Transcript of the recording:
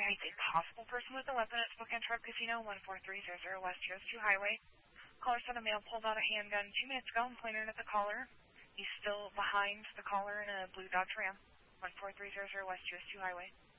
identifies a possible person with a weapon at Spokane Tribe Casino, 14300 West US 2 Highway. Caller said a male pulled out a handgun 2 minutes ago and pointed at the caller. He's still behind the caller in a blue Dodge Ram, 14300 West US 2 Highway.